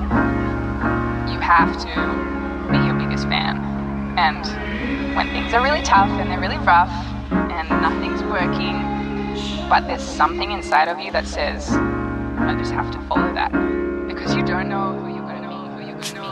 you have to be your biggest fan. And when things are really tough and they're really rough and nothing's working, but there's something inside of you that says, I just have to follow that. Because you don't know who you're going to meet, who you're going to meet.